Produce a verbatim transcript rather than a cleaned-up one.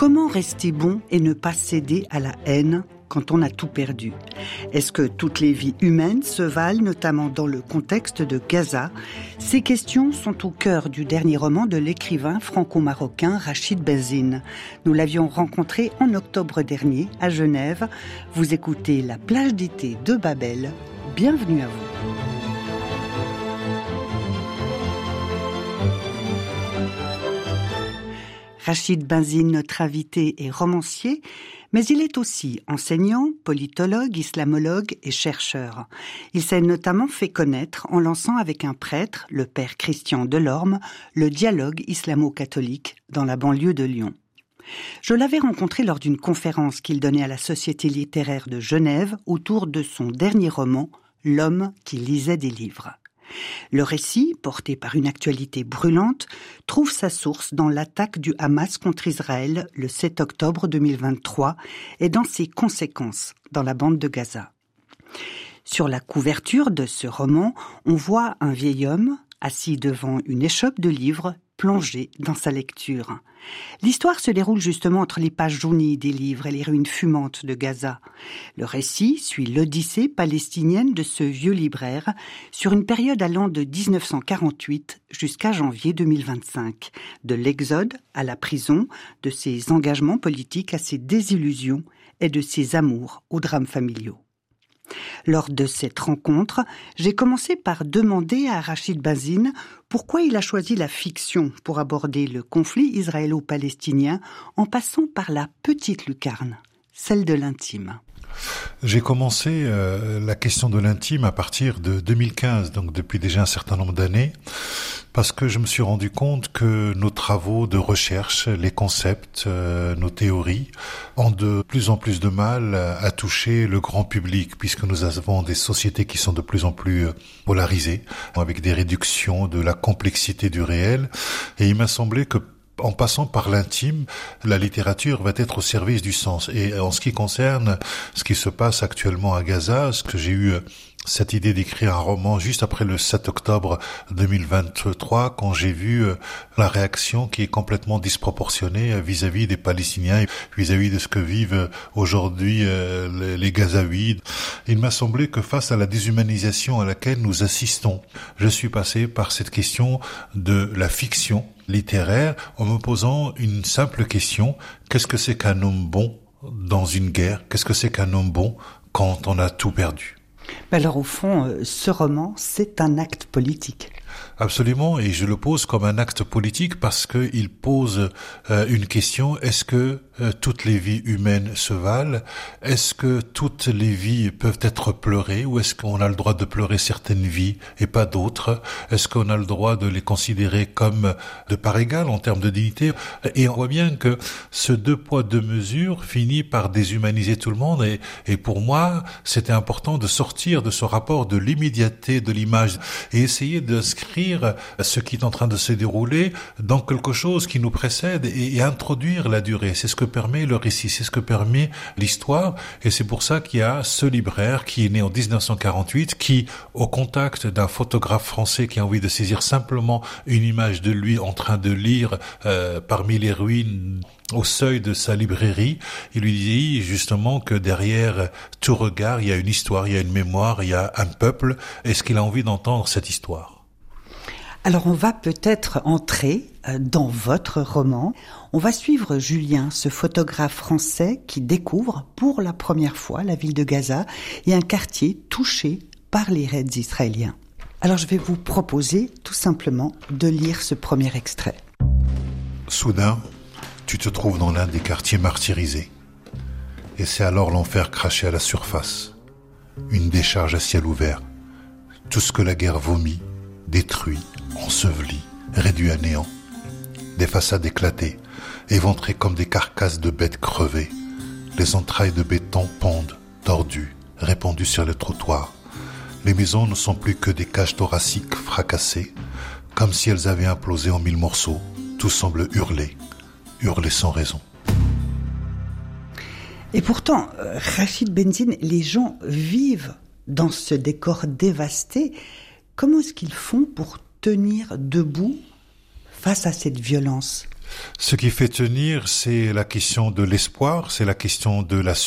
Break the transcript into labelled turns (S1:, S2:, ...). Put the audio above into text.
S1: Comment rester bon et ne pas céder à la haine quand on a tout perdu? Est-ce que toutes les vies humaines se valent, notamment dans le contexte de Gaza? Ces questions sont au cœur du dernier roman de l'écrivain franco-marocain Rachid Benzine. Nous l'avions rencontré en octobre dernier à Genève. Vous écoutez La plage d'été de Babel. Bienvenue à vous. Rachid Benzine, notre invité, est romancier, mais il est aussi enseignant, politologue, islamologue et chercheur. Il s'est notamment fait connaître en lançant avec un prêtre, le père Christian Delorme, le dialogue islamo-catholique dans la banlieue de Lyon. Je l'avais rencontré lors d'une conférence qu'il donnait à la Société littéraire de Genève autour de son dernier roman, L'homme qui lisait des livres. Le récit, porté par une actualité brûlante, trouve sa source dans l'attaque du Hamas contre Israël le sept octobre deux mille vingt-trois et dans ses conséquences dans la bande de Gaza. Sur la couverture de ce roman, on voit un vieil homme assis devant une échoppe de livres, plongé dans sa lecture. L'histoire se déroule justement entre les pages jaunies des livres et les ruines fumantes de Gaza. Le récit suit l'odyssée palestinienne de ce vieux libraire sur une période allant de dix-neuf cent quarante-huit jusqu'à janvier deux mille vingt-cinq, de l'exode à la prison, de ses engagements politiques à ses désillusions et de ses amours aux drames familiaux. Lors de cette rencontre, j'ai commencé par demander à Rachid Benzine pourquoi il a choisi la fiction pour aborder le conflit israélo-palestinien en passant par la petite lucarne, celle de l'intime.
S2: J'ai commencé euh, la question de l'intime à partir de deux mille quinze, donc depuis déjà un certain nombre d'années, parce que je me suis rendu compte que nos travaux de recherche, les concepts, euh, nos théories, ont de plus en plus de mal à toucher le grand public, puisque nous avons des sociétés qui sont de plus en plus polarisées, avec des réductions de la complexité du réel, et il m'a semblé que en passant par l'intime, la littérature va être au service du sens. Et en ce qui concerne ce qui se passe actuellement à Gaza, ce que j'ai eu cette idée d'écrire un roman juste après le sept octobre deux mille vingt-trois, quand j'ai vu la réaction qui est complètement disproportionnée vis-à-vis des Palestiniens, vis-à-vis de ce que vivent aujourd'hui les Gazaouis. Il m'a semblé que face à la déshumanisation à laquelle nous assistons, je suis passé par cette question de la fiction littéraire en me posant une simple question: qu'est-ce que c'est qu'un homme bon dans une guerre? Qu'est-ce que c'est qu'un homme bon quand on a tout perdu?
S1: Alors au fond, ce roman, c'est un acte politique.
S2: Absolument, et je le pose comme un acte politique parce que il pose euh, une question: est-ce que euh, toutes les vies humaines se valent? Est-ce que toutes les vies peuvent être pleurées, ou est-ce qu'on a le droit de pleurer certaines vies et pas d'autres? Est-ce qu'on a le droit de les considérer comme de part égale en termes de dignité? Et on voit bien que ce deux poids deux mesures finit par déshumaniser tout le monde, et, et pour moi, c'était important de sortir de ce rapport de l'immédiateté de l'image et essayer d'inscrire ce qui est en train de se dérouler dans quelque chose qui nous précède et, et introduire la durée. C'est ce que permet le récit, c'est ce que permet l'histoire, et c'est pour ça qu'il y a ce libraire qui est né en dix-neuf cent quarante-huit, qui, au contact d'un photographe français qui a envie de saisir simplement une image de lui en train de lire euh, parmi les ruines au seuil de sa librairie, il lui dit justement que derrière tout regard, il y a une histoire, il y a une mémoire, il y a un peuple. Est-ce qu'il a envie d'entendre cette histoire?
S1: Alors on va peut-être entrer dans votre roman. On va suivre Julien, ce photographe français qui découvre pour la première fois la ville de Gaza et un quartier touché par les raids israéliens. Alors je vais vous proposer tout simplement de lire ce premier extrait.
S2: Soudain, tu te trouves dans l'un des quartiers martyrisés. Et c'est alors l'enfer craché à la surface. Une décharge à ciel ouvert. Tout ce que la guerre vomit, détruit, enseveli, réduit à néant. Des façades éclatées, éventrées comme des carcasses de bêtes crevées. Les entrailles de béton pendent, tordues, répandues sur les trottoirs. Les maisons ne sont plus que des cages thoraciques fracassées, comme si elles avaient implosé en mille morceaux. Tout semble hurler, hurler sans raison.
S1: Et pourtant, Rachid Benzine, les gens vivent dans ce décor dévasté. Comment est-ce qu'ils font pour tenir debout face à cette violence ?
S2: Ce qui fait tenir, c'est la question de l'espoir, c'est la question de la